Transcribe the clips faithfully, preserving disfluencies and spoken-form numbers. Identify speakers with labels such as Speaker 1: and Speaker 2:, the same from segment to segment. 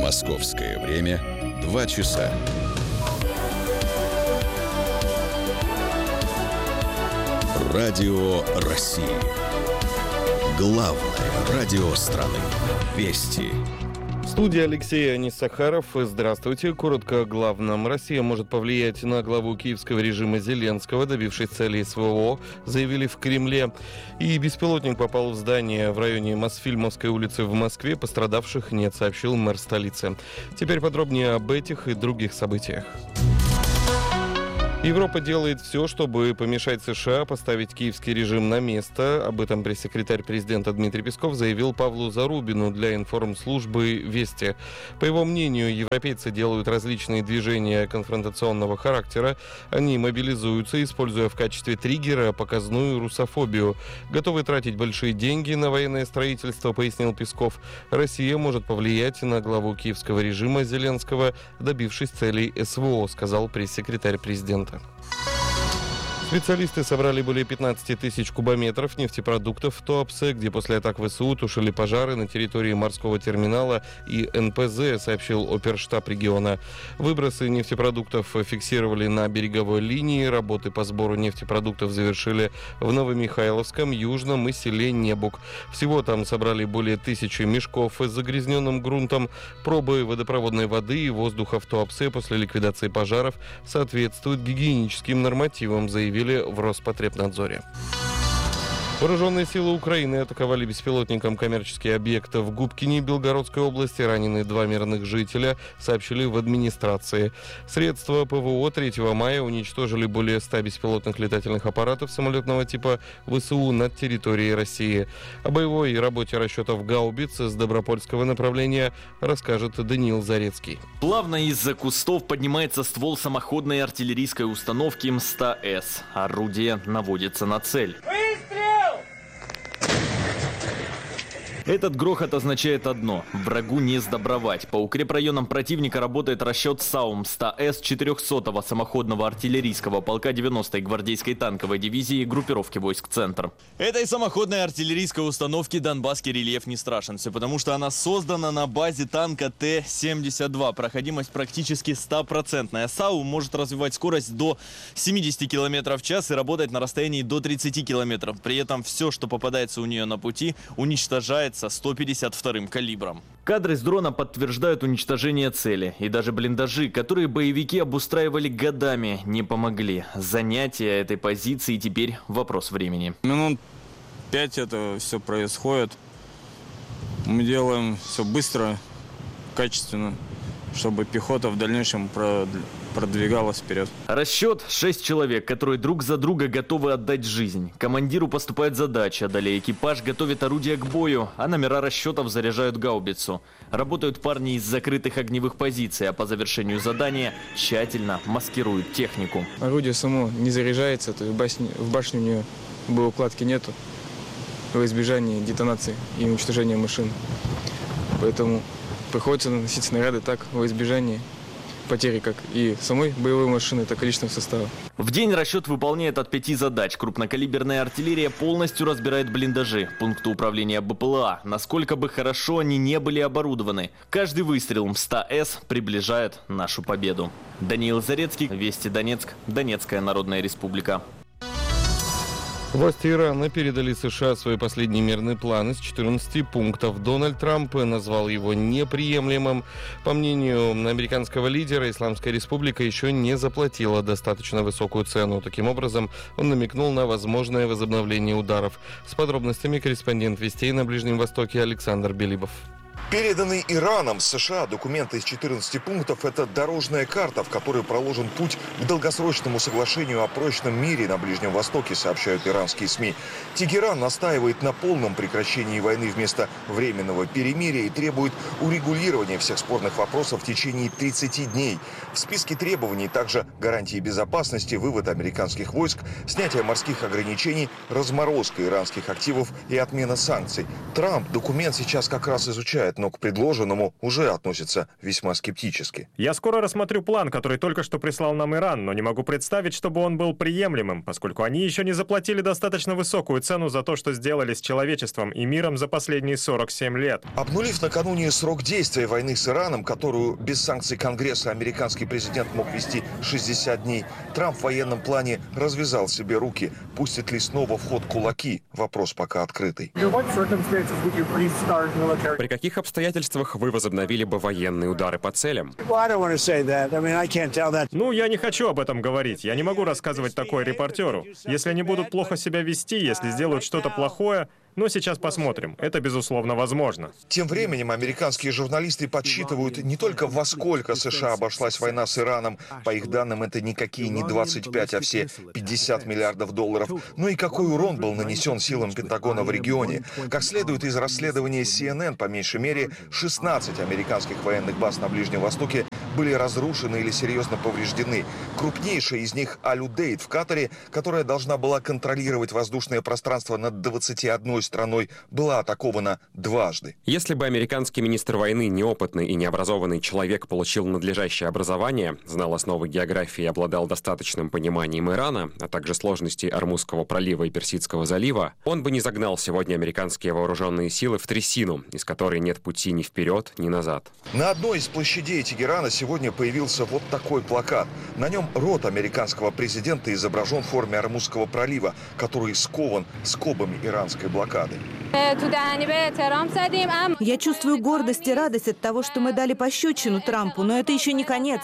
Speaker 1: Московское время два часа. Радио России. Главное радио страны. Вести.
Speaker 2: В студии Алексей Анисахаров. Здравствуйте. Коротко о главном. Россия может повлиять на главу киевского режима Зеленского, добившись цели СВО, заявили в Кремле. И беспилотник попал в здание в районе Мосфильмовской улицы в Москве. Пострадавших нет, сообщил мэр столицы. Теперь подробнее об этих и других событиях. Европа делает все, чтобы помешать США поставить киевский режим на место. Об этом пресс-секретарь президента Дмитрий Песков заявил Павлу Зарубину для информслужбы «Вести». По его мнению, европейцы делают различные движения конфронтационного характера. Они мобилизуются, используя в качестве триггера показную русофобию. Готовы тратить большие деньги на военное строительство, пояснил Песков. Россия может повлиять на главу киевского режима Зеленского, добившись целей СВО, сказал пресс-секретарь президента. Специалисты собрали более пятнадцать тысяч кубометров нефтепродуктов в Туапсе, где после атак ВСУ тушили пожары на территории морского терминала и эн пэ зэ, сообщил оперштаб региона. Выбросы нефтепродуктов фиксировали на береговой линии. Работы по сбору нефтепродуктов завершили в Новомихайловском, Южном и селе Небук. Всего там собрали более тысячи мешков с загрязненным грунтом. Пробы водопроводной воды и воздуха в Туапсе после ликвидации пожаров соответствуют гигиеническим нормативам, заявили в Роспотребнадзоре. Вооруженные силы Украины атаковали беспилотником коммерческий объект в Губкине Белгородской области. Ранены два мирных жителя, сообщили в администрации. Средства пэ вэ о третьего мая уничтожили более ста беспилотных летательных аппаратов самолетного типа вэ эс у над территорией России. О боевой работе расчетов гаубиц с Добропольского направления расскажет Даниил Зарецкий.
Speaker 3: Плавно из-за кустов поднимается ствол самоходной артиллерийской установки эм сто эс. Орудие наводится на цель. Этот грохот означает одно – врагу не сдобровать. По укрепрайонам противника работает расчет САУ эм сто эс четырехсотого самоходного артиллерийского полка девяностой гвардейской танковой дивизии группировки войск «Центр».
Speaker 4: Этой самоходной артиллерийской установки донбасский рельеф не страшен. Все потому, что она создана на базе танка Т семьдесят два. Проходимость практически стопроцентная. САУ может развивать скорость до семидесяти километров в час и работать на расстоянии до тридцати километров. При этом все, что попадается у нее на пути, уничтожается сто пятьдесят вторым калибром.
Speaker 3: Кадры с дрона подтверждают уничтожение цели. И даже блиндажи, которые боевики обустраивали годами, не помогли. Занятие этой позиции теперь вопрос времени.
Speaker 5: Минут пять это все происходит. Мы делаем все быстро, качественно, чтобы пехота в дальнейшем продвигалась вперед.
Speaker 3: Расчет – шесть человек, которые друг за друга готовы отдать жизнь. Командиру поступает задача, далее экипаж готовит орудие к бою, а номера расчетов заряжают гаубицу. Работают парни из закрытых огневых позиций, а по завершению задания тщательно маскируют технику.
Speaker 6: Орудие само не заряжается, то есть в башне, в башне у нее боеукладки нету, во избежание детонации и уничтожения машин. Поэтому приходится наносить снаряды так, во избежание потери как и самой боевой машины, так и личного состава.
Speaker 3: В день расчет выполняет от пяти задач. Крупнокалиберная артиллерия полностью разбирает блиндажи, пункты управления бэ пэ эл а, насколько бы хорошо они не были оборудованы. Каждый выстрел эм сто эс приближает нашу победу. Даниил Зарецкий, Вести Донецк, Донецкая Народная Республика.
Speaker 2: Власти Ирана передали США свой последний мирный план из четырнадцати пунктов. Дональд Трамп назвал его неприемлемым. По мнению американского лидера, Исламская республика еще не заплатила достаточно высокую цену. Таким образом, он намекнул на возможное возобновление ударов. С подробностями корреспондент Вестей на Ближнем Востоке Александр Белибов.
Speaker 7: Переданный Ираном США документ из четырнадцати пунктов – это дорожная карта, в которой проложен путь к долгосрочному соглашению о прочном мире на Ближнем Востоке, сообщают иранские СМИ. Тегеран настаивает на полном прекращении войны вместо временного перемирия и требует урегулирования всех спорных вопросов в течение тридцати дней. В списке требований также гарантии безопасности, вывод американских войск, снятие морских ограничений, разморозка иранских активов и отмена санкций. Трамп документ сейчас как раз изучает. но к предложенному уже относятся весьма скептически.
Speaker 8: Я скоро рассмотрю план, который только что прислал нам Иран, но не могу представить, чтобы он был приемлемым, поскольку они еще не заплатили достаточно высокую цену за то, что сделали с человечеством и миром за последние сорок семь лет.
Speaker 7: Обнулив накануне срок действия войны с Ираном, которую без санкций Конгресса американский президент мог вести шестьдесят дней, Трамп в военном плане развязал себе руки. Пустит ли снова в ход кулаки? Вопрос пока открытый.
Speaker 9: При каких обстоятельствах вы возобновили бы военные удары по целям?
Speaker 8: Ну, я не хочу об этом говорить. Я не могу рассказывать такое репортеру. Если они будут плохо себя вести, если сделают что-то плохое, но сейчас посмотрим. Это, безусловно, возможно.
Speaker 7: Тем временем американские журналисты подсчитывают не только во сколько США обошлась война с Ираном, по их данным это никакие не двадцать пять, а все пятьдесят миллиардов долларов, но и какой урон был нанесен силам Пентагона в регионе. Как следует из расследования си эн эн, по меньшей мере шестнадцать американских военных баз на Ближнем Востоке были разрушены или серьезно повреждены. Крупнейшая из них Аль-Удейд в Катаре, которая должна была контролировать воздушное пространство над двадцатью одной страной, была атакована дважды.
Speaker 9: Если бы американский министр войны, неопытный и необразованный человек, получил надлежащее образование, знал основы географии и обладал достаточным пониманием Ирана, а также сложностей Ормузского пролива и Персидского залива, он бы не загнал сегодня американские вооруженные силы в трясину, из которой нет пути ни вперед, ни назад.
Speaker 7: На одной из площадей Тегерана сегодня появился вот такой плакат. На нем рот американского президента изображен в форме Ормузского пролива, который скован скобами иранской блокады.
Speaker 10: Я чувствую гордость и радость от того, что мы дали пощечину Трампу, но это еще не конец.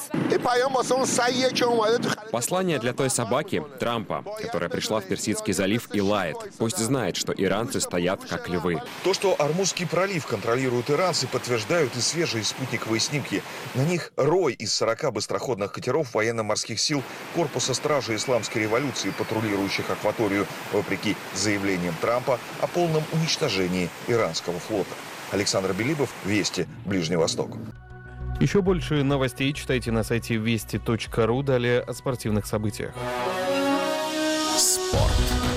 Speaker 9: Послание для той собаки, Трампа, которая пришла в Персидский залив и лает. Пусть знает, что иранцы стоят как львы.
Speaker 7: То, что Ормузский пролив контролируют иранцы, подтверждают и свежие спутниковые снимки. На них рой из сорока быстроходных катеров военно-морских сил Корпуса стражи Исламской революции, патрулирующих акваторию, вопреки заявлениям Трампа о полном уничтожении иранского флота. Александр Белибов, Вести, Ближний Восток.
Speaker 2: Еще больше новостей читайте на сайте вести точка ру. Далее о спортивных событиях.
Speaker 1: Спорт.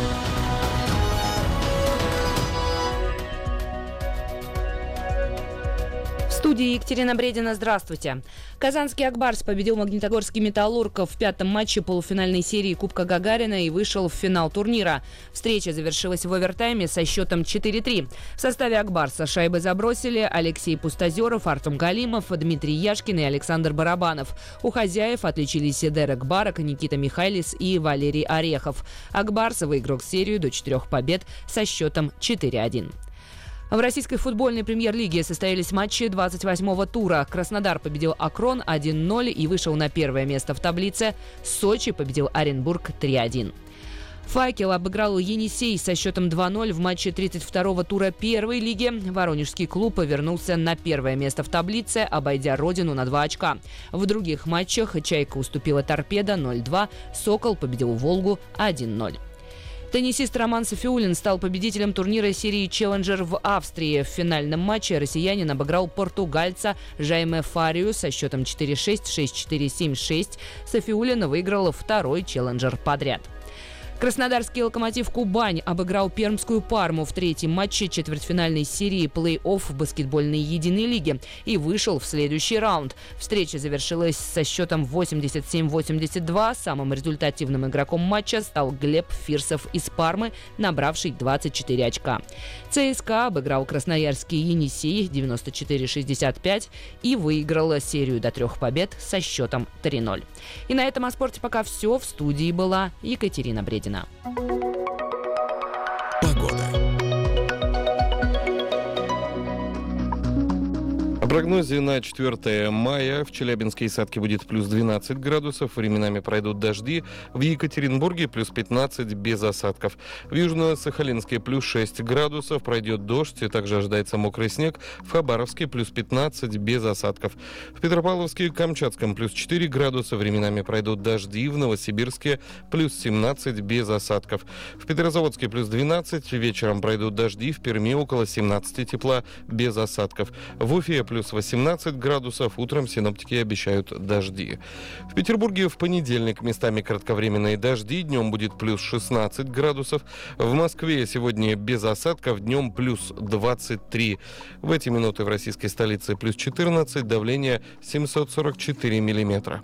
Speaker 11: В студии Екатерина Бредина. Здравствуйте. Казанский «Акбарс» победил Магнитогорский «Металлург» в пятом матче полуфинальной серии Кубка Гагарина и вышел в финал турнира. Встреча завершилась в овертайме со счетом четыре три. В составе «Акбарса» шайбы забросили Алексей Пустозеров, Артем Галимов, Дмитрий Яшкин и Александр Барабанов. У хозяев отличились Дерек Барак, Никита Михайлис и Валерий Орехов. «Акбарс» выиграл серию до четырех побед со счетом четыре один. В российской футбольной премьер-лиге состоялись матчи двадцать восьмого тура. Краснодар победил Акрон один ноль и вышел на первое место в таблице. Сочи победил Оренбург три один. «Факел» обыграл «Енисей» со счетом два ноль в матче тридцать второго тура первой лиги. Воронежский клуб вернулся на первое место в таблице, обойдя родину на два очка. В других матчах «Чайка» уступила «Торпедо» ноль два, «Сокол» победил «Волгу» один ноль. Теннисист Роман Софиуллин стал победителем турнира серии «Челленджер» в Австрии. В финальном матче россиянин обыграл португальца Жайме Фарию со счетом четыре шесть, шесть четыре, семь шесть. Софиуллин выиграл второй «Челленджер» подряд. Краснодарский «Локомотив Кубань» обыграл пермскую «Парму» в третьем матче четвертьфинальной серии плей-офф в баскетбольной единой лиге и вышел в следующий раунд. Встреча завершилась со счетом восемьдесят семь восемьдесят два. Самым результативным игроком матча стал Глеб Фирсов из «Пармы», набравший двадцать четыре очка. ЦСКА обыграл красноярский «Енисей» девяносто четыре шестьдесят пять и выиграл серию до трех побед со счетом три ноль. И на этом о спорте пока все. В студии была Екатерина Бредина.
Speaker 1: Погода.
Speaker 2: О прогнозе на четвёртое мая. В Челябинске и Сатке будет плюс двенадцать градусов. Временами пройдут дожди. В Екатеринбурге плюс пятнадцать без осадков. В Южно-Сахалинске плюс шесть градусов. Пройдет дождь. И также ожидается мокрый снег. В Хабаровске плюс пятнадцать без осадков. В Петропавловске и Камчатском плюс четыре градуса. Временами пройдут дожди. В Новосибирске плюс семнадцать без осадков. В Петрозаводске плюс двенадцать. Вечером пройдут дожди. В Перми около семнадцати тепла без осадков. В Уфе плюс плюс восемнадцать градусов. Утром синоптики обещают дожди. В Петербурге в понедельник местами кратковременные дожди. Днем будет плюс шестнадцать градусов. В Москве сегодня без осадков. Днем плюс двадцать три. В эти минуты в российской столице плюс четырнадцать. Давление семьсот сорок четыре миллиметра.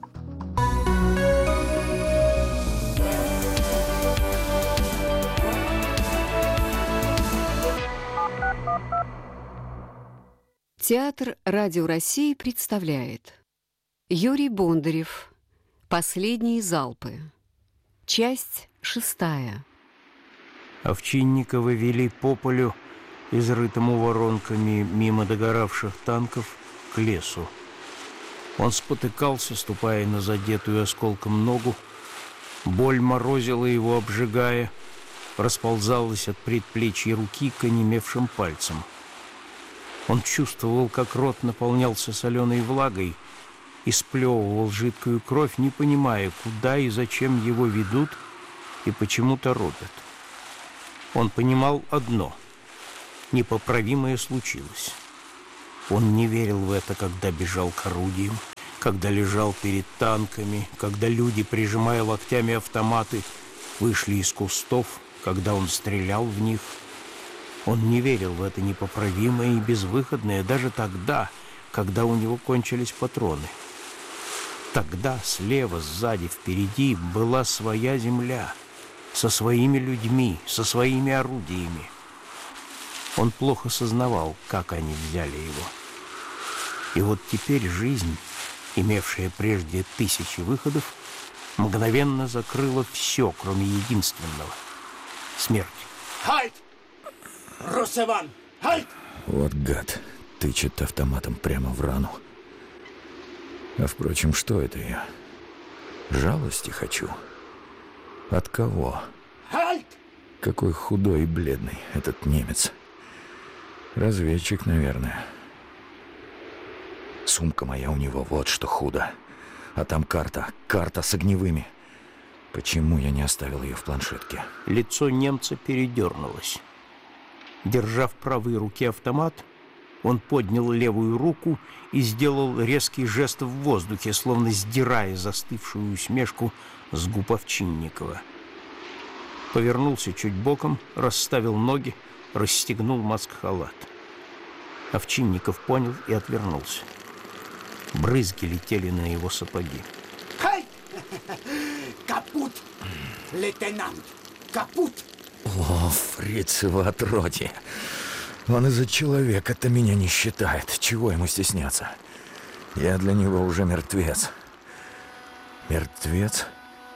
Speaker 12: Театр Радио России представляет Юрий Бондарев «Последние залпы». Часть шестая.
Speaker 13: Овчинникова вели по полю, изрытому воронками мимо догоравших танков, к лесу. Он спотыкался, ступая на задетую осколком ногу. Боль морозила его, обжигая, расползалась от предплечья руки к онемевшим пальцам. Он чувствовал, как рот наполнялся соленой влагой и сплевывал жидкую кровь, не понимая, куда и зачем его ведут и почему торопят. Он понимал одно — непоправимое случилось. Он не верил в это, когда бежал к орудиям, когда лежал перед танками, когда люди, прижимая локтями автоматы, вышли из кустов, когда он стрелял в них. Он не верил в это непоправимое и безвыходное даже тогда, когда у него кончились патроны. Тогда слева, сзади, впереди была своя земля, со своими людьми, со своими орудиями. Он плохо сознавал, как они взяли его. И вот теперь жизнь, имевшая прежде тысячи выходов, мгновенно закрыла все, кроме единственного — смерти.
Speaker 14: Halt! Русеван! Halt!
Speaker 15: Вот гад, тычет автоматом прямо в рану. А впрочем, что это я? Жалости хочу. От кого?
Speaker 14: Halt!
Speaker 15: Какой худой и бледный этот немец. Разведчик, наверное. Сумка моя у него, вот что худо. А там карта, карта с огневыми. Почему я не оставил ее в планшетке?
Speaker 13: Лицо немца передернулось. Держа в правой руке автомат, он поднял левую руку и сделал резкий жест в воздухе, словно сдирая застывшую усмешку с губ Овчинникова. Повернулся чуть боком, расставил ноги, расстегнул маск-халат. Овчинников понял и отвернулся. Брызги летели на его сапоги.
Speaker 14: Хай! Капут, лейтенант! Капут!
Speaker 15: О, фрицево отродье! Он из-за человека-то меня не считает. Чего ему стесняться? Я для него уже мертвец. Мертвец?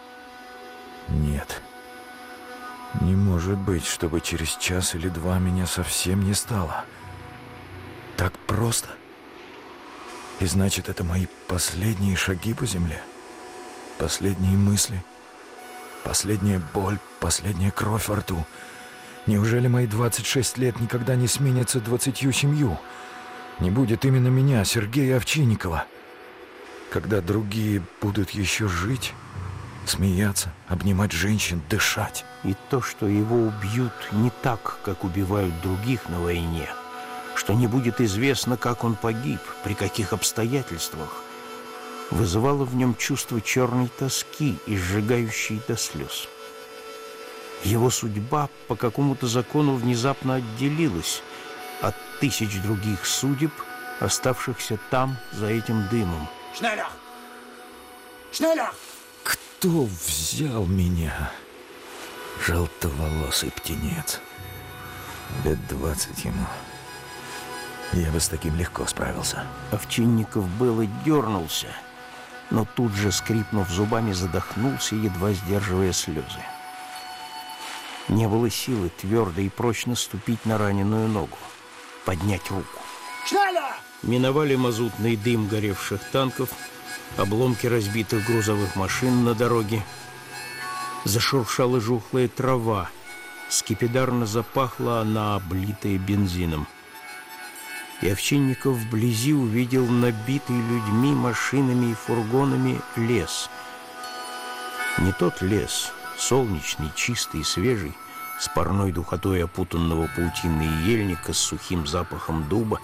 Speaker 15: Нет. Не может быть, чтобы через час или два меня совсем не стало. Так просто? И значит, это мои последние шаги по земле? Последние мысли? Последняя боль, последняя кровь во рту. Неужели мои двадцать шесть лет никогда не сменятся двадцатью семью? Не будет именно меня, Сергея Овчинникова. Когда другие будут еще жить, смеяться, обнимать женщин, дышать.
Speaker 13: И то, что его убьют не так, как убивают других на войне, что не будет известно, как он погиб, при каких обстоятельствах, вызывало в нем чувство черной тоски, изжигающей до слез. Его судьба по какому-то закону внезапно отделилась от тысяч других судеб, оставшихся там, за этим дымом.
Speaker 14: Шнеллер! Шнеллер!
Speaker 15: Кто взял меня? Желтоволосый птенец. Лет двадцать ему. Я бы с таким легко справился.
Speaker 13: Овчинников было дернулся, но тут же, скрипнув зубами, задохнулся, едва сдерживая слезы. Не было силы твердо и прочно ступить на раненую ногу, поднять руку.
Speaker 14: Шнеллер!
Speaker 13: Миновали мазутный дым горевших танков, обломки разбитых грузовых машин на дороге. Зашуршала жухлая трава, скипидарно запахла она, облитая бензином. И Овчинников вблизи увидел набитый людьми, машинами и фургонами лес. Не тот лес, солнечный, чистый и свежий, с парной духотой опутанного паутиной ельника, с сухим запахом дуба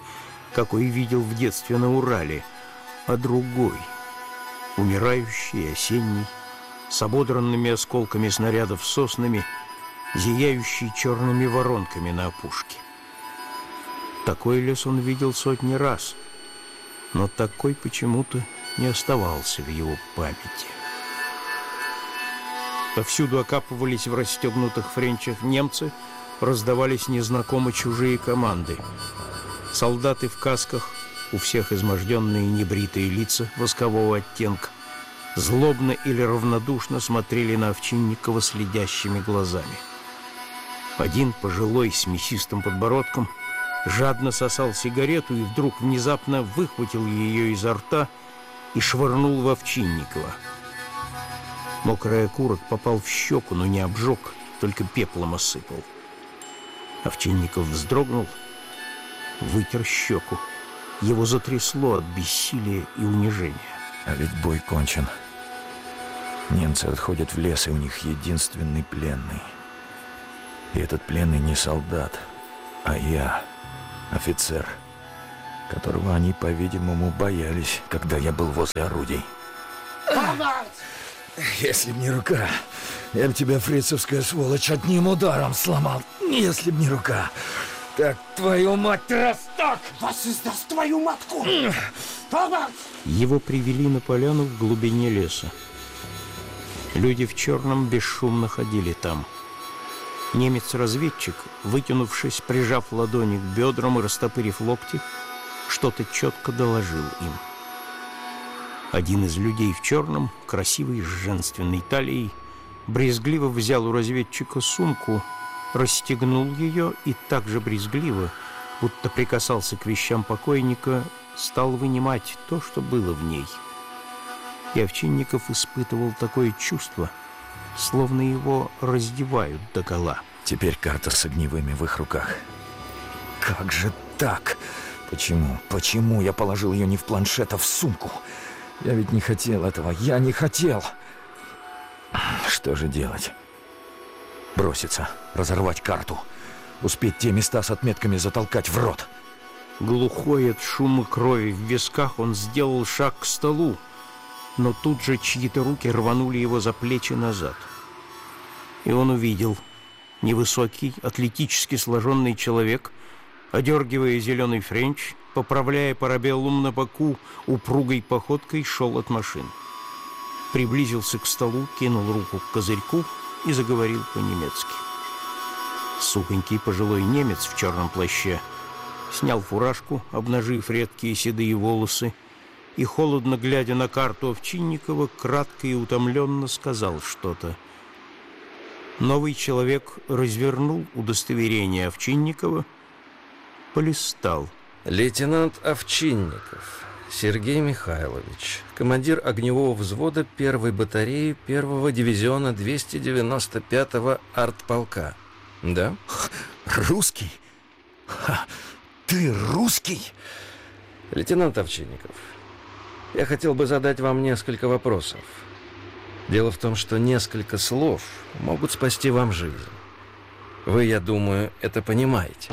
Speaker 13: какой видел в детстве на Урале, а другой, умирающий, осенний, с ободранными осколками снарядов соснами, зияющий черными воронками на опушке. Такой лес он видел сотни раз, но такой почему-то не оставался в его памяти. Повсюду окапывались в расстегнутых френчах немцы, раздавались незнакомо чужие команды. Солдаты в касках, у всех изможденные небритые лица воскового оттенка, злобно или равнодушно смотрели на Овчинникова следящими глазами. Один, пожилой, с мясистым подбородком, жадно сосал сигарету и вдруг внезапно выхватил ее изо рта и швырнул в Овчинникова. Мокрый окурок попал в щеку, но не обжег, только пеплом осыпал. Овчинников вздрогнул, вытер щеку. Его затрясло от бессилия и унижения.
Speaker 15: А ведь бой кончен. Немцы отходят в лес, и у них единственный пленный. И этот пленный не солдат, а я, офицер, которого они, по-видимому, боялись, когда я был возле орудий. Если б не рука, я бы тебя, фрицевская сволочь, одним ударом сломал. Если б не рука. Так, твою мать, Росток!
Speaker 14: Was ist das, твою матку?
Speaker 13: Его привели на поляну в глубине леса. Люди в черном бесшумно ходили там. Немец-разведчик, вытянувшись, прижав ладони к бедрам и растопырив локти, что-то четко доложил им. Один из людей в черном, красивый, с женственной талией, брезгливо взял у разведчика сумку, расстегнул ее и так же брезгливо, будто прикасался к вещам покойника, стал вынимать то, что было в ней. И Овчинников испытывал такое чувство, словно его раздевают догола.
Speaker 15: Теперь карта с огневыми в их руках. Как же так? Почему? Почему я положил ее не в планшет, а в сумку? Я ведь не хотел этого. Я не хотел. Что же делать? Броситься, разорвать карту, успеть те места с отметками затолкать в рот.
Speaker 13: Глухой от шума крови в висках, он сделал шаг к столу, но тут же чьи-то руки рванули его за плечи назад. И он увидел невысокий, атлетически сложенный человек, одергивая зеленый френч, поправляя парабеллум на боку, упругой походкой шел от машин. Приблизился к столу, кинул руку к козырьку и заговорил по-немецки. Сухонький пожилой немец в черном плаще снял фуражку, обнажив редкие седые волосы, и, холодно глядя на карту Овчинникова, кратко и утомленно сказал что-то. Новый человек развернул удостоверение Овчинникова, полистал.
Speaker 16: Лейтенант Овчинников Сергей Михайлович, командир огневого взвода первой батареи первого дивизиона двести девяносто пятого артполка. Да?
Speaker 15: Русский? Ха, ты русский?
Speaker 16: Лейтенант Овчинников, я хотел бы задать вам несколько вопросов. Дело в том, что несколько слов могут спасти вам жизнь. Вы, я думаю, это понимаете.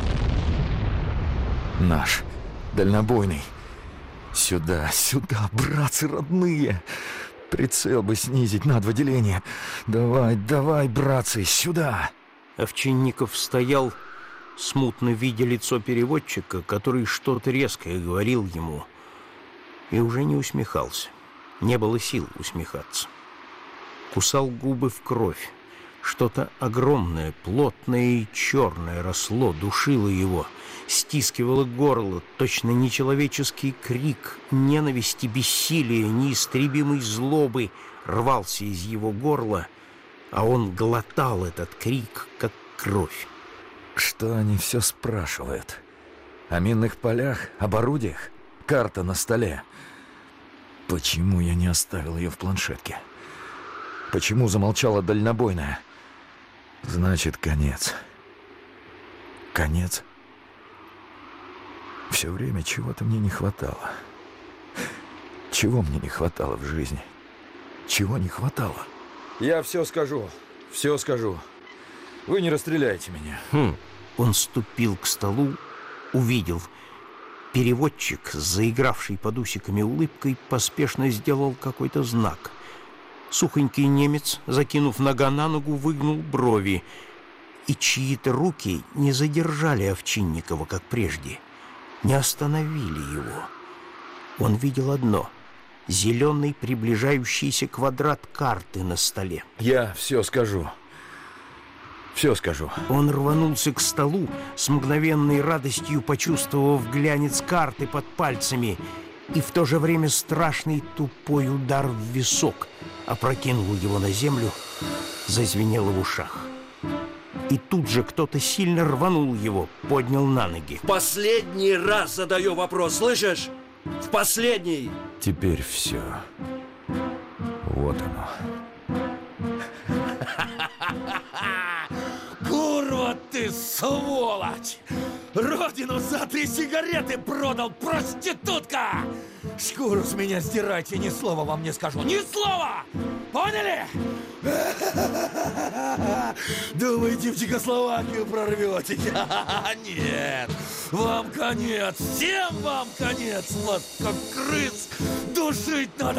Speaker 15: Наш, дальнобойный. Сюда, сюда, братцы родные. Прицел бы снизить на два деления. Давай, давай, братцы, сюда.
Speaker 13: Овчинников стоял, смутно видя лицо переводчика, который что-то резкое говорил ему, и уже не усмехался. Не было сил усмехаться. Кусал губы в кровь. Что-то огромное, плотное и черное росло, душило его, стискивало горло, точно нечеловеческий крик ненависти, бессилия, неистребимой злобы рвался из его горла, а он глотал этот крик, как кровь.
Speaker 15: Что они все спрашивают? О минных полях, об орудиях? Карта на столе. Почему я не оставил ее в планшетке? Почему замолчала дальнобойная? Значит, конец. Конец. Все время чего-то мне не хватало. Чего мне не хватало в жизни? Чего не хватало? Я все скажу. Все скажу. Вы не расстреляете меня.
Speaker 13: Хм. Он ступил к столу, увидел. Переводчик, заигравший под усиками улыбкой, поспешно сделал какой-то знак. Сухонький немец, закинув нога на ногу, выгнул брови, и чьи-то руки не задержали Овчинникова, как прежде, не остановили его. Он видел одно — зеленый приближающийся квадрат карты на столе.
Speaker 15: Я все скажу. Все скажу.
Speaker 13: Он рванулся к столу, с мгновенной радостью почувствовав глянец карты под пальцами, и в то же время страшный тупой удар в висок опрокинул его на землю, зазвенело в ушах. И тут же кто-то сильно рванул его, поднял на ноги.
Speaker 16: В последний раз задаю вопрос, слышишь? В последний!
Speaker 15: Теперь все. Вот оно.
Speaker 17: Курва ты, сволочь! Родину за три сигареты продал, проститутка! Шкуру с меня сдирайте, ни слова вам не скажу, ни слова! Поняли? Думаете, в Чехословакию прорветесь? Нет! Вам конец! Всем вам конец! Вас как крыс душить надо!